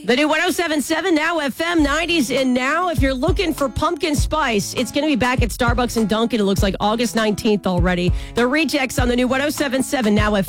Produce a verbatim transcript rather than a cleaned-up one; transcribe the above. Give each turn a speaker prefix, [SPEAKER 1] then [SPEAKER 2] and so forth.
[SPEAKER 1] The new one oh seven point seven Now F M, nineties and now. If you're looking for pumpkin spice, it's going to be back at Starbucks and Dunkin'. It looks like August nineteenth already. The Rejects on the new one oh seven point seven Now F M.